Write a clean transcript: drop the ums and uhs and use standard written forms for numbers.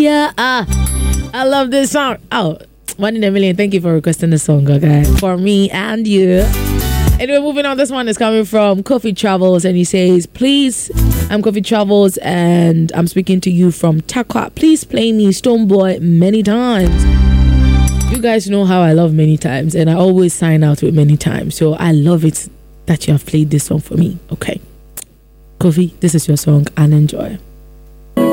Yeah. I love this song. Oh, 1 in a million. Thank you for requesting the song, okay? For me and you. Anyway, moving on. This one is coming from Kofi Travels, and he says, please, I'm Kofi Travels, and I'm speaking to you from Takwa. Please play me Stonebwoy Many Times. You guys know how I love Many Times, and I always sign out with Many Times. So I love it that you have played this song for me. Okay. Kofi, this is your song, and enjoy.